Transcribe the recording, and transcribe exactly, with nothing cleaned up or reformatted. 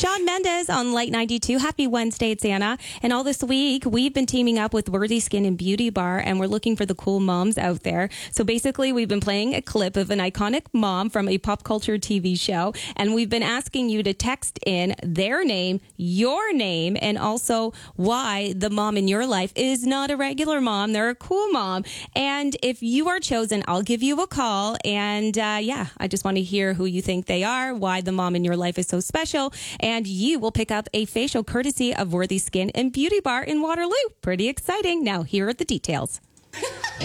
Shawn Mendes on Light ninety-two. Happy Wednesday, it's Anna. And all this week, we've been teaming up with Worthy Skin and Beauty Bar, and we're looking for the cool moms out there. So basically, we've been playing a clip of an iconic mom from a pop culture T V show, and we've been asking you to text in their name, your name, and also why the mom in your life is not a regular mom. They're a cool mom. And if you are chosen, I'll give you a call. And uh, yeah, I just want to hear who you think they are, why the mom in your life is so special, and you will pick up a facial courtesy of Worthy Skin and Beauty Bar in Waterloo. Pretty exciting. Now, here are the details.